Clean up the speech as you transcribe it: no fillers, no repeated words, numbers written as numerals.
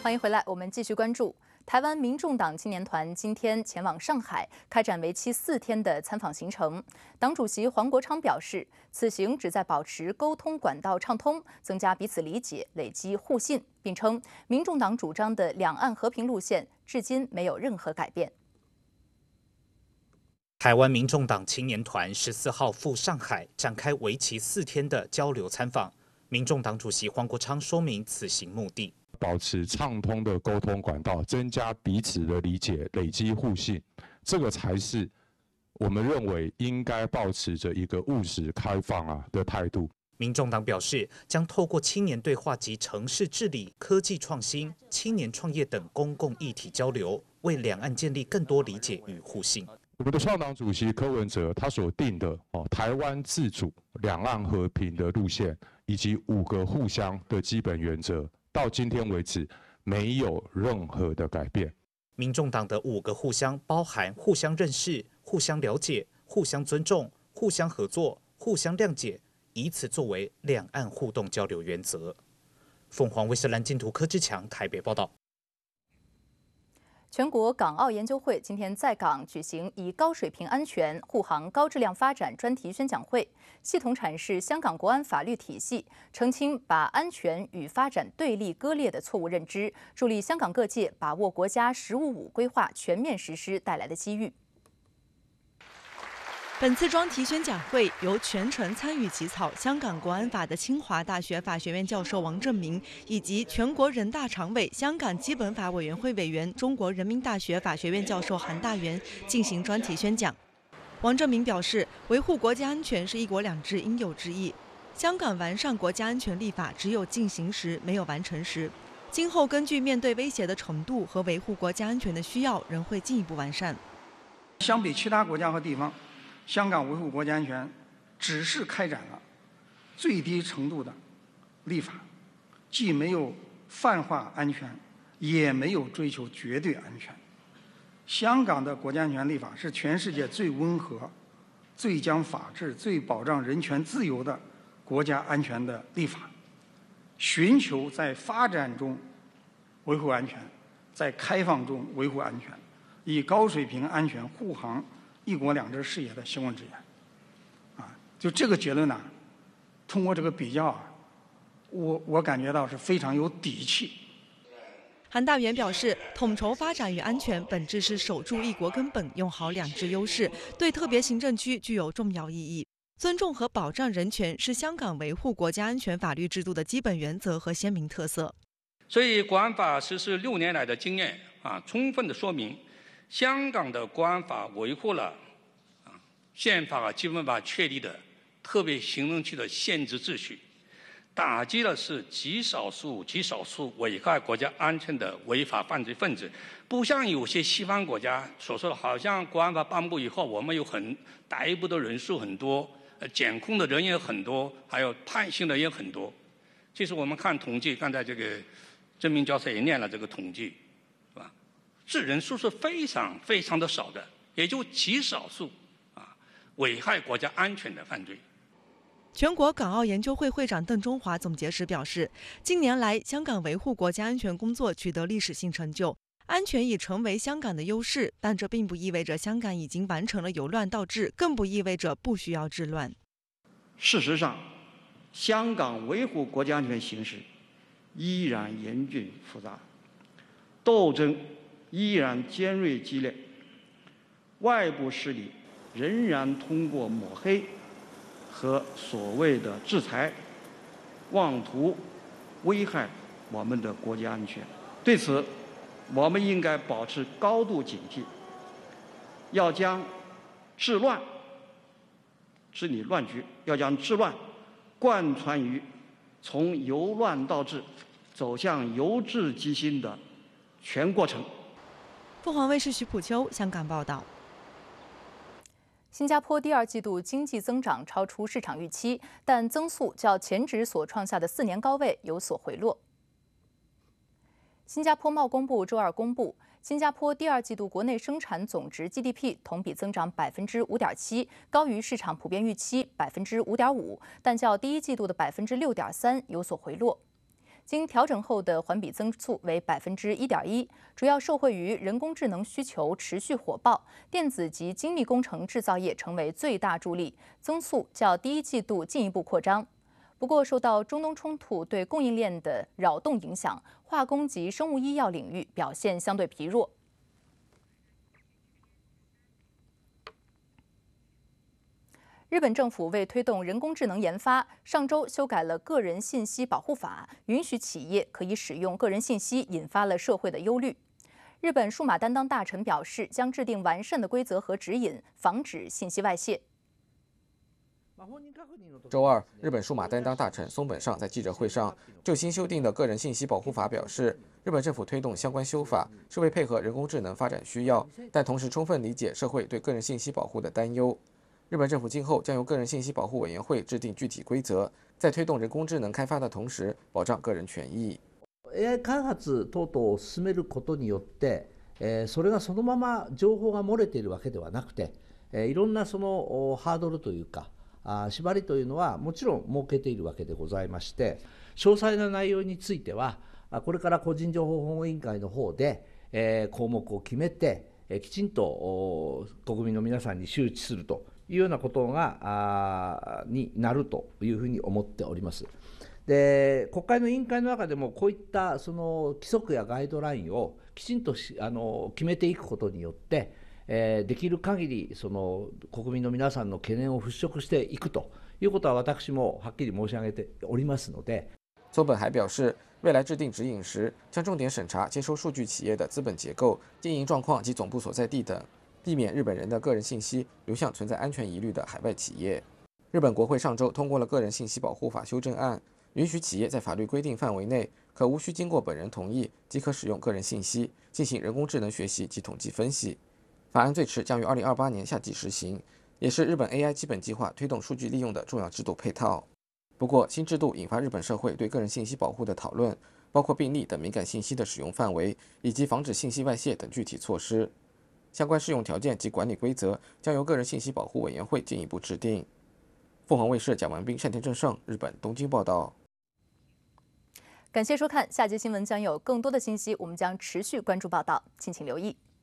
欢迎回来，我们继续关注台湾民众党青年团今天前往上海开展为期4天的参访行程。党主席黄国昌表示，此行旨在保持沟通管道畅通，增加彼此理解，累积互信，并称民众党主张的两岸和平路线至今没有任何改变。 台湾民众党青年团14号赴上海展开为期4天的交流参访。民众党主席黄国昌说明此行目的。 保持畅通的沟通管道，增加彼此的理解，累积互信，这个才是我们认为应该保持着一个务实开放的态度。 民众党表示，将透过青年对话及城市治理、科技创新、青年创业等公共议题交流，为两岸建立更多理解与互信。 我们的创党主席柯文哲他所定的台湾自主、两岸和平的路线，以及5个互相的基本原则。 到今天为止，没有任何的改变。 民众党的5个互相包含互相认识、互相了解、互相尊重、互相合作、互相谅解，以此作为两岸互动交流原则。凤凰卫视蓝金图柯志强台北报道。 全国港澳研究会今天在港举行以高水平安全护航高质量发展专题宣讲会，系统阐释香港国安法律体系，澄清把安全与发展对立割裂的错误认知，助力香港各界把握国家“十五五”规划全面实施带来的机遇。 本次专题宣讲会由全程参与起草香港国安法的清华大学法学院教授王正明，以及全国人大常委、香港基本法委员会委员、中国人民大学法学院教授韩大元进行专题宣讲。王正明表示，维护国家安全是“一国两制”应有之义。香港完善国家安全立法只有进行时，没有完成时。今后根据面对威胁的程度和维护国家安全的需要，仍会进一步完善。 相比其他国家和地方， 香港维护国家安全只是开展了最低程度的立法，既没有泛化安全，也没有追求绝对安全。香港的国家安全立法是全世界最温和、最讲法治、最保障人权自由的国家安全的立法，寻求在发展中维护安全，在开放中维护安全，以高水平安全护航 “一国两制”事业的行稳致远，就这个结论呢，通过这个比较我感觉到是非常有底气。 韩大元表示，统筹发展与安全本质是守住一国根本，用好两制优势，对特别行政区具有重要意义。尊重和保障人权是香港维护国家安全法律制度的基本原则和鲜明特色。 所以，国安法实施6年来的经验充分的说明， 香港的国安法维护了宪法和基本法确立的特别行政区的宪制秩序，打击的是极少数危害国家安全的违法犯罪分子。不像有些西方国家所说的，好像国安法颁布以后，我们有逮捕的人数很多，检控的人也很多，还有判刑的也很多。其实我们看统计，刚才这个郑明教授也念了这个统计。 这人数是非常的少的，也就极少数危害国家安全的犯罪。 全国港澳研究会会长邓中华总结时表示，近年来香港维护国家安全工作取得历史性成就，安全已成为香港的优势，但这并不意味着香港已经完成了由乱到治，更不意味着不需要治乱。 事实上，香港维护国家安全形势依然严峻复杂，斗争 依然尖锐激烈，外部势力仍然通过抹黑和所谓的制裁，妄图危害我们的国家安全。对此，我们应该保持高度警惕，要将治乱治理乱局，要将治乱贯穿于从由乱到治走向由治及兴的全过程。 凤凰卫视徐普秋香港报道。 新加坡第2季度经济增长超出市场预期，但增速较前值所创下的4年高位有所回落。新加坡贸工部周二公布，新加坡第2季度国内生产总值 GDP 同比增长5.7%，高于市场普遍预期5.5%，但较第1季度的6.3%有所回落。 经调整后的环比增速为1.1%，主要受惠于人工智能需求持续火爆，电子及精密工程制造业成为最大助力，增速较第一季度进一步扩张。不过，受到中东冲突对供应链的扰动影响，化工及生物医药领域表现相对疲弱。日本政府为推动人工智能研发，上周修改了个人信息保护法，允许企业可以使用个人信息，引发了社会的忧虑。日本数码担当大臣表示，将制定完善的规则和指引，防止信息外泄。 周二，日本数码担当大臣松本尚在记者会上就新修订的个人信息保护法表示，日本政府推动相关修法是为配合人工智能发展需要，但同时充分理解社会对个人信息保护的担忧。日本政府今后将由个人信息保护委员会制定具体规则，在推动人工智能開發的同時，保障個人權益。 AI 開発等々を進めることによって、それがそのまま情報が漏れているわけではなくて、いろんなそのハードルというか、縛りというのはもちろん設けているわけでございまして、詳細な内容については、これから個人情報保護委員会の方で、項目を決めて、きちんと国民の皆さんに周知するというようなことがになるというふうに思っております。で、国会の委員会の中でもこういったその規則やガイドラインをきちんと決めていくことによって、できる限りその国民の皆さんの懸念を払拭していくということは私もはっきり申し上げておりますので。 松本还表示，未来制定指引时，将重点审查接收数据企业的资本结构、经营状况及总部所在地等，避免日本人的个人信息流向存在安全疑虑的海外企业。日本国会上周通过了个人信息保护法修正案，允许企业在法律规定范围内，可无需经过本人同意即可使用个人信息进行人工智能学习及统计分析。法案最迟将于2028年夏季实行，也是日本 AI 基本计划推动数据利用的重要制度配套。不过，新制度引发日本社会对个人信息保护的讨论，包括病例等敏感信息的使用范围，以及防止信息外泄等具体措施。相关适用条件及管理规则将由个人信息保护委员会进一步制定。凤凰卫视蒋文斌、单田正胜，日本东京报道。 感谢收看，下节新闻将有更多的信息，我们将持续关注报道，敬请留意。